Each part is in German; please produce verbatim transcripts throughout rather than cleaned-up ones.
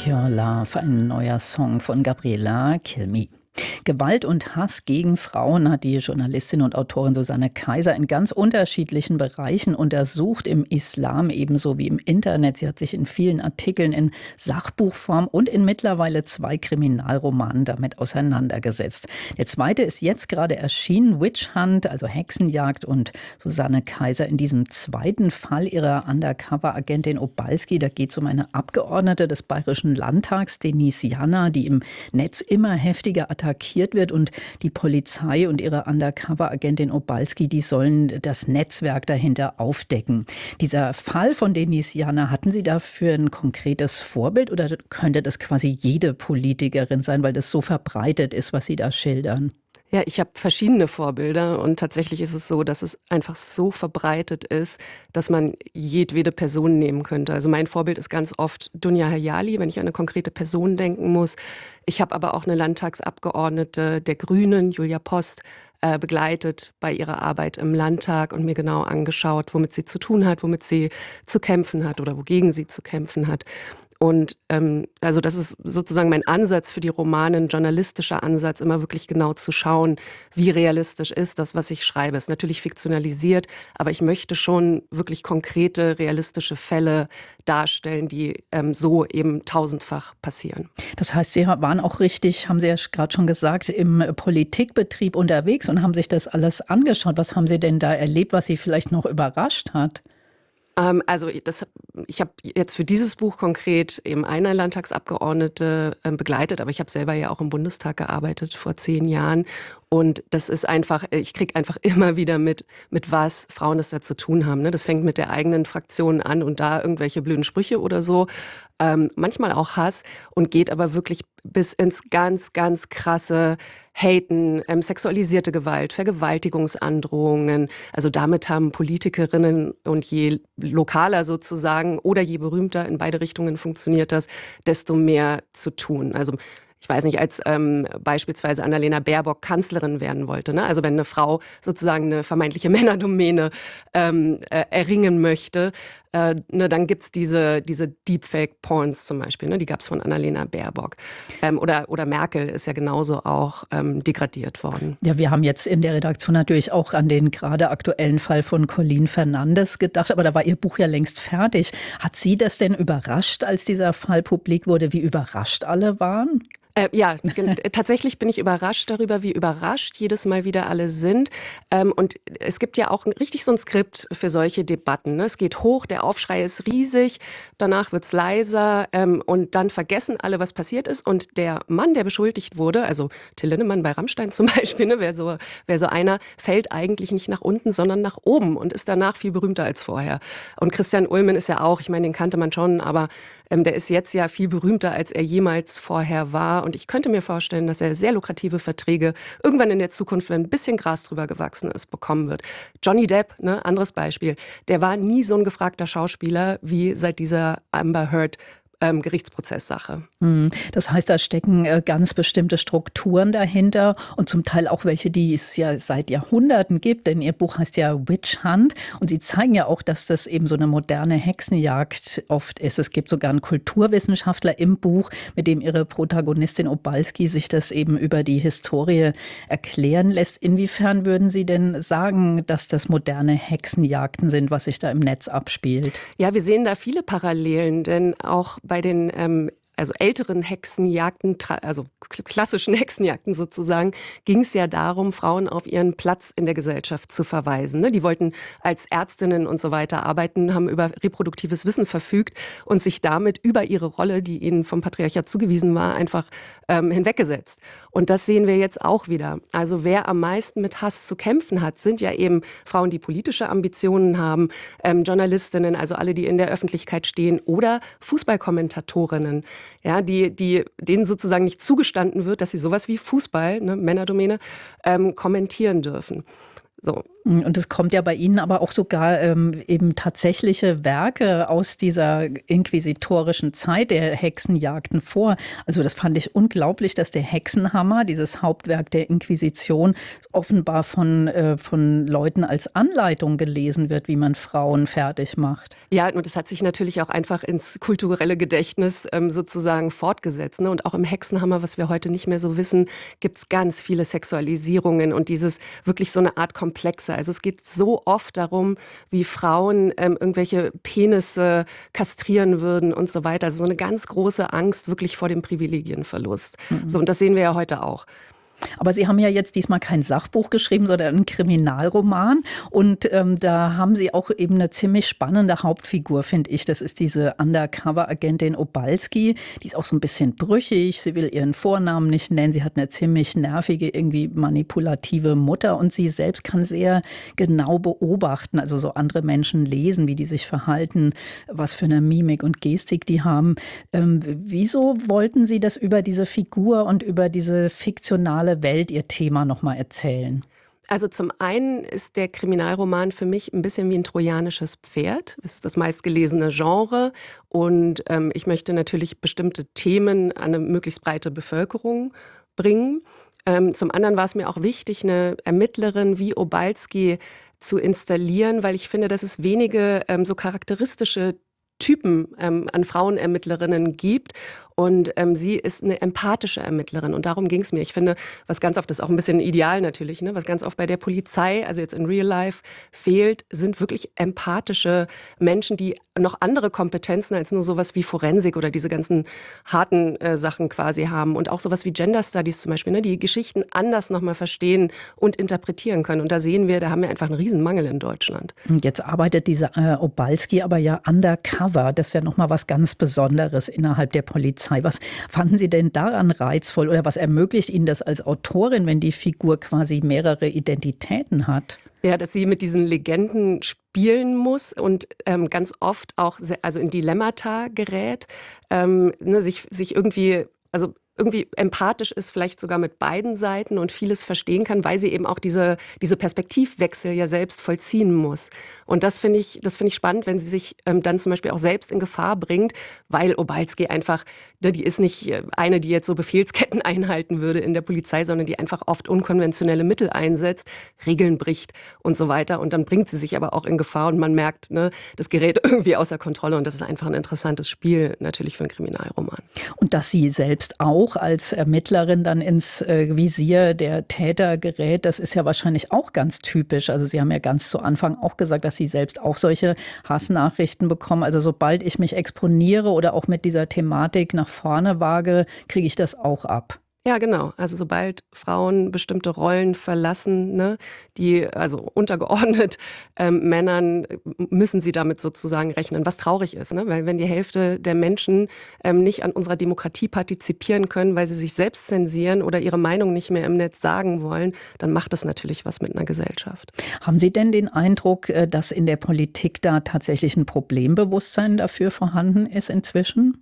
Your Love, ein neuer Song von Gabriela Cilmi. Gewalt und Hass gegen Frauen hat die Journalistin und Autorin Susanne Kaiser in ganz unterschiedlichen Bereichen untersucht, im Islam ebenso wie im Internet. Sie hat sich in vielen Artikeln in Sachbuchform und in mittlerweile zwei Kriminalromanen damit auseinandergesetzt. Der zweite ist jetzt gerade erschienen, Witch Hunt, also Hexenjagd, und Susanne Kaiser in diesem zweiten Fall ihrer Undercover-Agentin Obalski. Da geht es um eine Abgeordnete des Bayerischen Landtags, Denise Janner, die im Netz immer heftiger attackiert wird, und die Polizei und ihre Undercover-Agentin Obalski, die sollen das Netzwerk dahinter aufdecken. Dieser Fall von Denise Janner, hatten Sie dafür ein konkretes Vorbild oder könnte das quasi jede Politikerin sein, weil das so verbreitet ist, was Sie da schildern? Ja, ich habe verschiedene Vorbilder und tatsächlich ist es so, dass es einfach so verbreitet ist, dass man jedwede Person nehmen könnte. Also mein Vorbild ist ganz oft Dunja Hayali, wenn ich an eine konkrete Person denken muss. Ich habe aber auch eine Landtagsabgeordnete der Grünen, Julia Post, äh, begleitet bei ihrer Arbeit im Landtag und mir genau angeschaut, womit sie zu tun hat, womit sie zu kämpfen hat oder wogegen sie zu kämpfen hat. Und ähm, also das ist sozusagen mein Ansatz für die Romane, ein journalistischer Ansatz, immer wirklich genau zu schauen, wie realistisch ist das, was ich schreibe. Es ist natürlich fiktionalisiert, aber ich möchte schon wirklich konkrete, realistische Fälle darstellen, die ähm, so eben tausendfach passieren. Das heißt, Sie waren auch richtig, haben Sie ja gerade schon gesagt, im Politikbetrieb unterwegs und haben sich das alles angeschaut. Was haben Sie denn da erlebt, was Sie vielleicht noch überrascht hat? Also das, ich habe jetzt für dieses Buch konkret eben eine Landtagsabgeordnete begleitet, aber ich habe selber ja auch im Bundestag gearbeitet vor zehn Jahren. Und das ist einfach, ich kriege einfach immer wieder mit, mit was Frauen das da zu tun haben. Ne? Das fängt mit der eigenen Fraktion an und da irgendwelche blöden Sprüche oder so. Ähm, manchmal auch Hass und geht aber wirklich bis ins ganz, ganz krasse Haten, ähm, sexualisierte Gewalt, Vergewaltigungsandrohungen. Also damit haben Politikerinnen, und je lokaler sozusagen oder je berühmter, in beide Richtungen funktioniert das, desto mehr zu tun. Also ich weiß nicht, als ähm, beispielsweise Annalena Baerbock Kanzlerin werden wollte. Ne? Also wenn eine Frau sozusagen eine vermeintliche Männerdomäne ähm, äh, erringen möchte, äh, ne, dann gibt's diese, diese Deepfake-Porns zum Beispiel. Ne? Die gab's von Annalena Baerbock. Ähm, oder, oder Merkel ist ja genauso auch ähm, degradiert worden. Ja, wir haben jetzt in der Redaktion natürlich auch an den gerade aktuellen Fall von Colleen Fernandes gedacht, aber da war Ihr Buch ja längst fertig. Hat Sie das denn überrascht, als dieser Fall publik wurde, wie überrascht alle waren? Äh, ja, tatsächlich bin ich überrascht darüber, wie überrascht jedes Mal wieder alle sind. Ähm, und es gibt ja auch richtig so ein Skript für solche Debatten. Ne? Es geht hoch, der Aufschrei ist riesig, danach wird's leiser ähm, und dann vergessen alle, was passiert ist. Und der Mann, der beschuldigt wurde, also Till Lindemann bei Rammstein zum Beispiel, ne, wäre so, wär so einer, fällt eigentlich nicht nach unten, sondern nach oben und ist danach viel berühmter als vorher. Und Christian Ulmen ist ja auch, ich meine, den kannte man schon, aber ähm, der ist jetzt ja viel berühmter, als er jemals vorher war. Und ich könnte mir vorstellen, dass er sehr lukrative Verträge irgendwann in der Zukunft, wenn ein bisschen Gras drüber gewachsen ist, bekommen wird. Johnny Depp, ne, anderes Beispiel, der war nie so ein gefragter Schauspieler wie seit dieser Amber Heard Ähm, Gerichtsprozesssache. Das heißt, da stecken äh, ganz bestimmte Strukturen dahinter und zum Teil auch welche, die es ja seit Jahrhunderten gibt, denn Ihr Buch heißt ja Witch Hunt und Sie zeigen ja auch, dass das eben so eine moderne Hexenjagd oft ist. Es gibt sogar einen Kulturwissenschaftler im Buch, mit dem Ihre Protagonistin Obalski sich das eben über die Historie erklären lässt. Inwiefern würden Sie denn sagen, dass das moderne Hexenjagden sind, was sich da im Netz abspielt? Ja, wir sehen da viele Parallelen, denn auch bei den ähm, also älteren Hexenjagden, also klassischen Hexenjagden sozusagen, ging es ja darum, Frauen auf ihren Platz in der Gesellschaft zu verweisen. Ne? Die wollten als Ärztinnen und so weiter arbeiten, haben über reproduktives Wissen verfügt und sich damit über ihre Rolle, die ihnen vom Patriarchat zugewiesen war, einfach ähm, hinweggesetzt. Und das sehen wir jetzt auch wieder. Also wer am meisten mit Hass zu kämpfen hat, sind ja eben Frauen, die politische Ambitionen haben, ähm, Journalistinnen, also alle, die in der Öffentlichkeit stehen, oder Fußballkommentatorinnen. Ja, die, die, denen sozusagen nicht zugestanden wird, dass sie sowas wie Fußball, ne, Männerdomäne, ähm, kommentieren dürfen. So. Und es kommt ja bei Ihnen aber auch sogar ähm, eben tatsächliche Werke aus dieser inquisitorischen Zeit der Hexenjagden vor. Also das fand ich unglaublich, dass der Hexenhammer, dieses Hauptwerk der Inquisition, offenbar von, äh, von Leuten als Anleitung gelesen wird, wie man Frauen fertig macht. Ja, und das hat sich natürlich auch einfach ins kulturelle Gedächtnis ähm, sozusagen fortgesetzt. Ne? Und auch im Hexenhammer, was wir heute nicht mehr so wissen, gibt es ganz viele Sexualisierungen und dieses wirklich so eine Art Komplexe. Also es geht so oft darum, wie Frauen ähm, irgendwelche Penisse kastrieren würden und so weiter. Also so eine ganz große Angst wirklich vor dem Privilegienverlust. Mhm. So, und das sehen wir ja heute auch. Aber Sie haben ja jetzt diesmal kein Sachbuch geschrieben, sondern einen Kriminalroman. Und ähm, da haben Sie auch eben eine ziemlich spannende Hauptfigur, finde ich. Das ist diese Undercover-Agentin Obalski. Die ist auch so ein bisschen brüchig. Sie will ihren Vornamen nicht nennen. Sie hat eine ziemlich nervige, irgendwie manipulative Mutter. Und sie selbst kann sehr genau beobachten, also so andere Menschen lesen, wie die sich verhalten, was für eine Mimik und Gestik die haben. Ähm, wieso wollten Sie das über diese Figur und über diese fiktionale Welt ihr Thema noch mal erzählen? Also zum einen ist der Kriminalroman für mich ein bisschen wie ein trojanisches Pferd. Es ist das meistgelesene Genre und ähm, ich möchte natürlich bestimmte Themen an eine möglichst breite Bevölkerung bringen. Ähm, zum anderen war es mir auch wichtig, eine Ermittlerin wie Obalski zu installieren, weil ich finde, dass es wenige ähm, so charakteristische Typen ähm, an Frauenermittlerinnen gibt. Und ähm, sie ist eine empathische Ermittlerin. Und darum ging es mir. Ich finde, was ganz oft, das ist auch ein bisschen ideal natürlich, ne, was ganz oft bei der Polizei, also jetzt in Real Life, fehlt, sind wirklich empathische Menschen, die noch andere Kompetenzen als nur sowas wie Forensik oder diese ganzen harten äh, Sachen quasi haben. Und auch sowas wie Gender Studies zum Beispiel, ne, die Geschichten anders nochmal verstehen und interpretieren können. Und da sehen wir, da haben wir einfach einen Riesenmangel in Deutschland. Jetzt arbeitet diese äh, Obalski aber ja undercover. Das ist ja nochmal was ganz Besonderes innerhalb der Polizei. Was fanden Sie denn daran reizvoll oder was ermöglicht Ihnen das als Autorin, wenn die Figur quasi mehrere Identitäten hat? Ja, dass sie mit diesen Legenden spielen muss und ähm, ganz oft auch sehr, also in Dilemmata gerät, ähm, ne, sich, sich irgendwie, also irgendwie empathisch ist, vielleicht sogar mit beiden Seiten und vieles verstehen kann, weil sie eben auch diese, diese Perspektivwechsel ja selbst vollziehen muss. Und das finde ich, das finde ich spannend, wenn sie sich ähm, dann zum Beispiel auch selbst in Gefahr bringt, weil Obalski einfach, ne, die ist nicht eine, die jetzt so Befehlsketten einhalten würde in der Polizei, sondern die einfach oft unkonventionelle Mittel einsetzt, Regeln bricht und so weiter. Und dann bringt sie sich aber auch in Gefahr und man merkt, ne, das gerät irgendwie außer Kontrolle und das ist einfach ein interessantes Spiel natürlich für einen Kriminalroman. Und dass sie selbst auch als Ermittlerin dann ins äh, Visier der Täter gerät, das ist ja wahrscheinlich auch ganz typisch. Also Sie haben ja ganz zu Anfang auch gesagt, dass Sie selbst auch solche Hassnachrichten bekommen. Also sobald ich mich exponiere oder auch mit dieser Thematik nach vorne wage, kriege ich das auch ab. Ja, genau. Also sobald Frauen bestimmte Rollen verlassen, ne, die also untergeordnet ähm, Männern, müssen sie damit sozusagen rechnen, was traurig ist. Ne? Weil wenn die Hälfte der Menschen ähm, nicht an unserer Demokratie partizipieren können, weil sie sich selbst zensieren oder ihre Meinung nicht mehr im Netz sagen wollen, dann macht das natürlich was mit einer Gesellschaft. Haben Sie denn den Eindruck, dass in der Politik da tatsächlich ein Problembewusstsein dafür vorhanden ist inzwischen?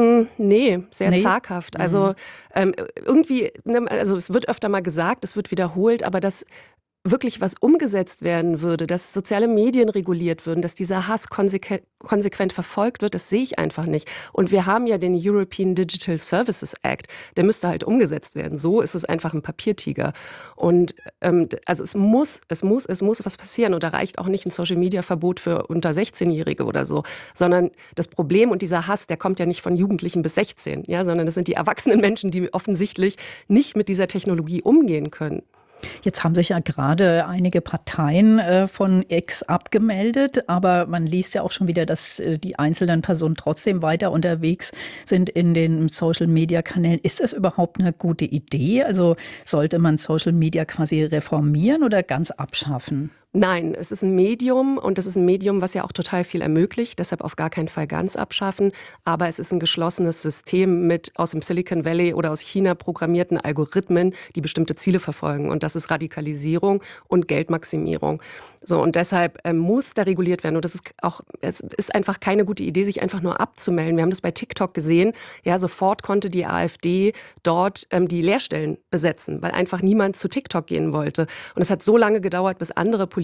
Nee, sehr Nee? zaghaft. Also ähm, irgendwie, ne, also es wird öfter mal gesagt, es wird wiederholt, aber dass wirklich was umgesetzt werden würde, dass soziale Medien reguliert würden, dass dieser Hass konsequent, konsequent verfolgt wird, das sehe ich einfach nicht. Und wir haben ja den European Digital Services Act, der müsste halt umgesetzt werden. So ist es einfach ein Papiertiger. Und ähm, also es muss, es muss, es muss was passieren. Und da reicht auch nicht ein Social-Media-Verbot für unter sechzehn-Jährige oder so, sondern das Problem und dieser Hass, der kommt ja nicht von Jugendlichen bis sechzehn, ja, sondern das sind die erwachsenen Menschen, die offensichtlich nicht mit dieser Technologie umgehen können. Jetzt haben sich ja gerade einige Parteien äh, von X abgemeldet, aber man liest ja auch schon wieder, dass äh, die einzelnen Personen trotzdem weiter unterwegs sind in den Social-Media-Kanälen. Ist das überhaupt eine gute Idee? Also sollte man Social Media quasi reformieren oder ganz abschaffen? Nein, es ist ein Medium und das ist ein Medium, was ja auch total viel ermöglicht, deshalb auf gar keinen Fall ganz abschaffen. Aber es ist ein geschlossenes System mit aus dem Silicon Valley oder aus China programmierten Algorithmen, die bestimmte Ziele verfolgen. Und das ist Radikalisierung und Geldmaximierung. So, und deshalb äh, muss da reguliert werden. Und das ist auch, es ist einfach keine gute Idee, sich einfach nur abzumelden. Wir haben das bei TikTok gesehen. Ja, sofort konnte die AfD dort ähm, die Lehrstellen besetzen, weil einfach niemand zu TikTok gehen wollte. Und es hat so lange gedauert, bis andere Politiker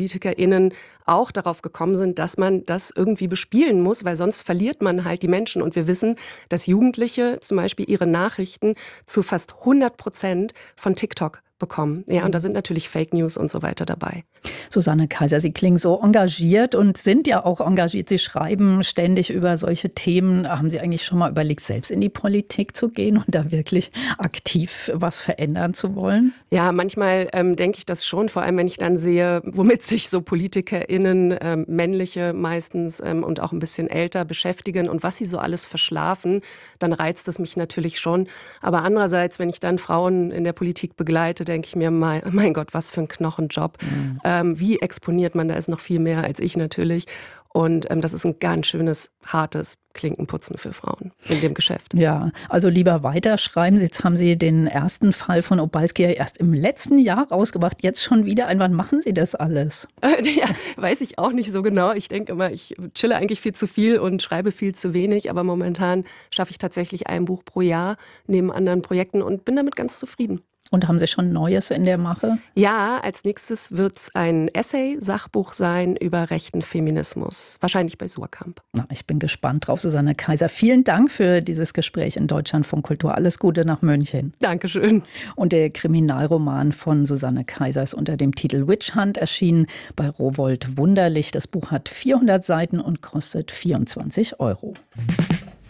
PolitikerInnen auch darauf gekommen sind, dass man das irgendwie bespielen muss, weil sonst verliert man halt die Menschen. Und wir wissen, dass Jugendliche zum Beispiel ihre Nachrichten zu fast hundert Prozent von TikTok bekommen. Ja, und da sind natürlich Fake News und so weiter dabei. Susanne Kaiser, Sie klingen so engagiert und sind ja auch engagiert. Sie schreiben ständig über solche Themen. Haben Sie eigentlich schon mal überlegt, selbst in die Politik zu gehen und da wirklich aktiv was verändern zu wollen? Ja, manchmal ähm, denke ich das schon, vor allem wenn ich dann sehe, womit sich so PolitikerInnen, ähm, männliche meistens ähm, und auch ein bisschen älter beschäftigen und was sie so alles verschlafen, dann reizt es mich natürlich schon. Aber andererseits, wenn ich dann Frauen in der Politik begleite, denke ich mir, mein, mein Gott, was für ein Knochenjob. Mhm. Ähm, wie exponiert man, da ist noch viel mehr als ich natürlich. Und ähm, das ist ein ganz schönes, hartes Klinkenputzen für Frauen in dem Geschäft. Ja, also lieber weiterschreiben. Jetzt haben Sie den ersten Fall von Obalski ja erst im letzten Jahr rausgebracht. Jetzt schon wieder ein. Wann machen Sie das alles? Äh, ja, weiß ich auch nicht so genau. Ich denke immer, ich chille eigentlich viel zu viel und schreibe viel zu wenig. Aber momentan schaffe ich tatsächlich ein Buch pro Jahr neben anderen Projekten und bin damit ganz zufrieden. Und haben Sie schon Neues in der Mache? Ja, als nächstes wird es ein Essay-Sachbuch sein über rechten Feminismus. Wahrscheinlich bei Surkamp. Na, ich bin gespannt drauf, Susanne Kaiser. Vielen Dank für dieses Gespräch in Deutschlandfunk Kultur. Alles Gute nach München. Dankeschön. Und der Kriminalroman von Susanne Kaiser ist unter dem Titel Witch Hunt erschienen bei Rowohlt Wunderlich. Das Buch hat vierhundert Seiten und kostet vierundzwanzig Euro.